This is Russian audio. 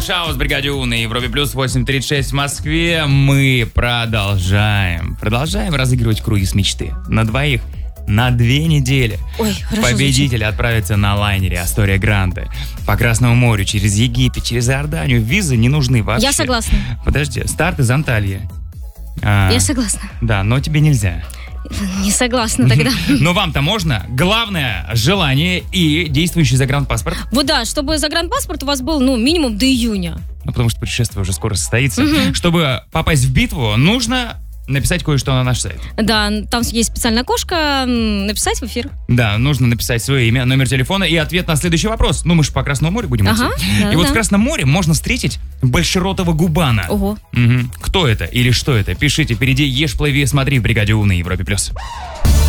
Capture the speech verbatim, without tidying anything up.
Шаус, бригаде У на Европе Плюс, восемь тридцать шесть в Москве. Мы продолжаем. Продолжаем разыгрывать круиз мечты. На двоих. На две недели. Ой, хорошо победитель звучит. Отправится на лайнере Астория Гранде по Красному морю, через Египет, через Иорданию. Визы не нужны вообще. Я согласна. Подожди, старт из Анталии. А, Я согласна. Да, но тебе нельзя. Не согласна тогда. Но вам-то можно. Главное — желание и действующий загранпаспорт. Вот да, чтобы загранпаспорт у вас был, ну, минимум до июня. Ну, потому что путешествие уже скоро состоится. Чтобы попасть в битву, нужно написать кое-что на наш сайт. Да, там есть специальное окошко, м, написать в эфир. Да, нужно написать свое имя, номер телефона и ответ на следующий вопрос. Ну, мы же по Красному морю будем Ага, идти. да, И вот да. в Красном море можно встретить большеротого губана. Ого. Мгм. Кто это или что это? Пишите, впереди «Ешь, плыви, смотри» в бригаде У на Европе+. плюс.